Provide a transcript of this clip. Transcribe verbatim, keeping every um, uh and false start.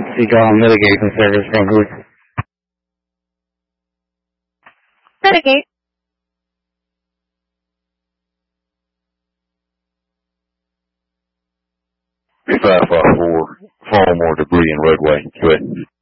Seagull Mitigation Service, Saint Louis. Mitigate. five five four, fall more debris in roadway. Go ahead.